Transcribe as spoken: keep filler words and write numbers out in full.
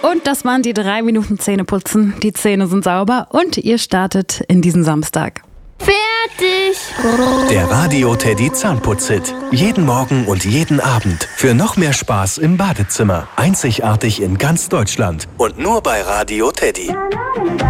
Und das waren die drei Minuten Zähneputzen. Die Zähne sind sauber und ihr startet in diesen Samstag. Fertig! Der Radio Teddy Zahnputz-Hit. Jeden Morgen und jeden Abend. Für noch mehr Spaß im Badezimmer. Einzigartig in ganz Deutschland. Und nur bei Radio Teddy.